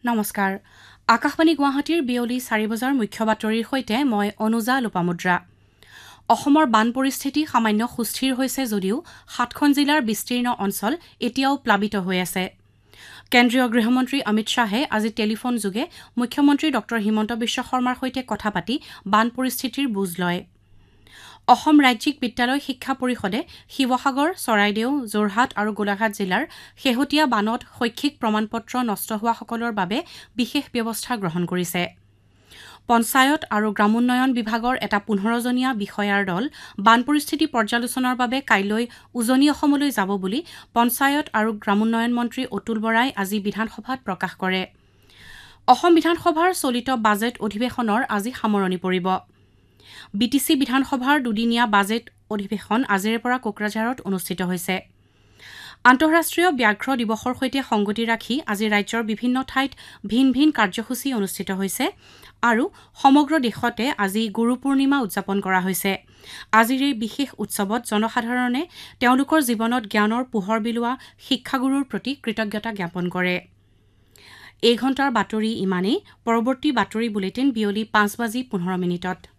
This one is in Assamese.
নমস্কাৰ আকাশবাণী গুৱাহাটীৰ বিয়লি 4 বজাৰ মুখ্য বাতৰিৰ সৈতে মই অনুজা লোপামুদ্ৰা অসমৰ বান পৰিস্থিতি সামান্য সুস্থিৰ হৈছে যদিও 7খন জিলাৰ বিস্তীৰ্ণ অঞ্চল এতিয়াও প্লাবিত হৈ আছে কেন্দ্ৰীয় গৃহমন্ত্ৰী অমিত শাহে আজি টেলিফোন যোগে মুখ্যমন্ত্ৰী ডক্টৰ হিমন্ত বিশ্ব শৰ্মাৰ সৈতে কথা পাতি বান পৰিস্থিতিৰ বুজ লয় অসম ৰাজ্যিক বিদ্যালয় শিক্ষা পৰিষদে শিৱসাগৰ চৰাইদেউ যোৰহাট আৰু গোলাঘাট জিলাৰ শেহতীয়া বানত শৈক্ষিক প্ৰমাণপত্ৰ নষ্ট হোৱা সকলৰ বাবে বিশেষ ব্যৱস্থা গ্ৰহণ কৰিছে পঞ্চায়ত আৰু গ্ৰামোন্নয়ন বিভাগৰ এটা 15জনীয়া বিষয়াৰ দল বান পৰিস্থিতি পৰ্যালোচনাৰ বাবে কাইলৈ উজনি অসমলৈ যাব বুলি পঞ্চায়ত আৰু গ্ৰামোন্নয়ন মন্ত্ৰী অতুল বৰাই আজি বিধানসভাত প্ৰকাশ কৰে অসম বিধানসভাৰ চলিত বাজেট অধিৱেশনৰ আজি সামৰণি পৰিব বিটিসি বিধানসভাৰ দুদিনীয়া বাজেট অধিৱেশন আজিৰে পৰা কোকৰাঝাৰত অনুষ্ঠিত হৈছে আন্তঃৰাষ্ট্ৰীয় ব্যাঘ্ৰ দিৱসৰ সৈতে সংগতি ৰাখি আজি ৰাজ্যৰ বিভিন্ন ঠাইত ভিন ভিন কাৰ্যসূচী অনুষ্ঠিত হৈছে আৰু সমগ্ৰ দেশতে আজি গুৰু পূৰ্ণিমা উদযাপন কৰা হৈছে আজিৰ এই বিশেষ উৎসৱত জনসাধাৰণে তেওঁলোকৰ জীৱনত জ্ঞানৰ পোহৰ বিলোৱা শিক্ষাগুৰুৰ প্ৰতি কৃতজ্ঞতা জ্ঞাপন কৰে এই ঘণ্টাৰ বাতৰি ইমানেই পৰৱৰ্তী বাতৰি বুলেটিন বিয়লি 5:15